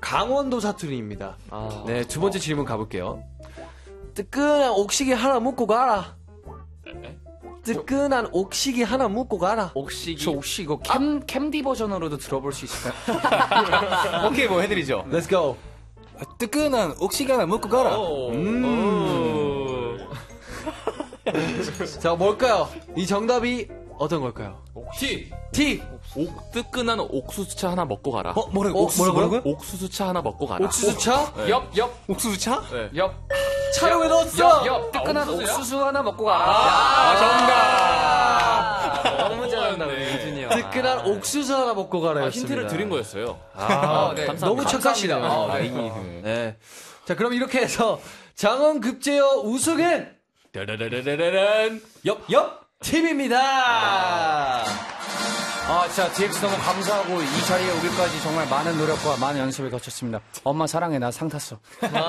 강원도 사투리입니다. 네, 두 번째 질문 가볼게요. 뜨끈한 옥시기 하나 묶고 가라. 뜨끈한 옥시기 하나 묶고 가라. 옥시기. 저 혹시 이거 캠디 버전으로도 들어볼 수 있을까요? 오케이, 뭐 해드리죠. Let's go. 뜨끈한 옥시기 하나 먹고 가라. 자, 뭘까요? 이 정답이 어떤 걸까요? T. 뜨끈한 옥수수차 하나 먹고 가라. 뭐라고요? 옥수수차 하나 먹고 가라. 옥수수차? 네. 옆. 옥수수차? 네. 옆. 차를 왜 넣었어? 옆. 뜨끈한 옥수수 하나 먹고 가라. 정답. 너무 잘한다, 우리 유준이 형. 뜨끈한 옥수수 하나 먹고 가라였습니다. 힌트를 드린 거였어요. 네. 너무 착하시네요. 네. 자, 그럼 이렇게 해서 장원 급제어 우승은 따라라라라란. 옆 팀입니다. 진짜 DX 너무 감사하고 이 자리에 오기까지 정말 많은 노력과 많은 연습을 거쳤습니다. 엄마 사랑해, 나 상 탔어.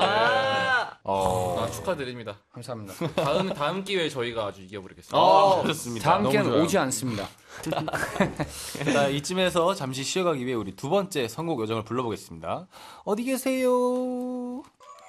축하드립니다. 감사합니다. 다음 기회에 저희가 아주 이겨버리겠습니다. 좋습니다. 다음 기회는 오지 않습니다. 자, 이쯤에서 잠시 쉬어가기 위해 우리 두 번째 선곡 요정을 불러보겠습니다. 어디 계세요?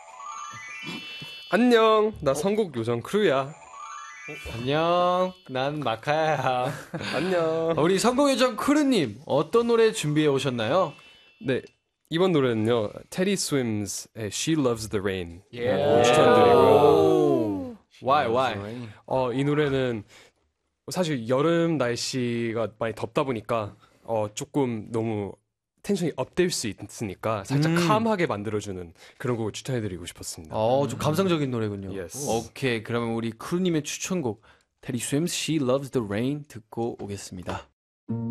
안녕, 나 선곡 요정 크루야. 안녕, 난 마카야. 안녕. 우리 선곡요정 크루님, 어떤 노래 준비해 오셨나요? 네, 이번 노래는요, 테디 스윰스의 She Loves the Rain 예. 추천드리고요. Why? 이 노래는 사실 여름 날씨가 많이 덥다 보니까 조금 너무 텐션이 업될 수 있으니까 살짝 캄하게 만들어주는 그런 곡을 추천해드리고 싶었습니다. 좀 감성적인 노래군요. Yes. 오케이, 그러면 우리 크루님의 추천곡 테디 스윰스 She Loves the Rain 듣고 오겠습니다.